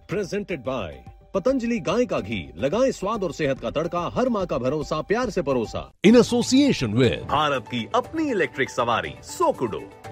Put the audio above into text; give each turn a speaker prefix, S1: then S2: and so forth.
S1: Presented by Patanjali गाय का घी, लगाएं स्वाद और सेहत का तड़का, हर माँ का भरोसा प्यार से परोसा। इन एसोसिएशन विद भारत की अपनी इलेक्ट्रिक सवारी सोकुडो।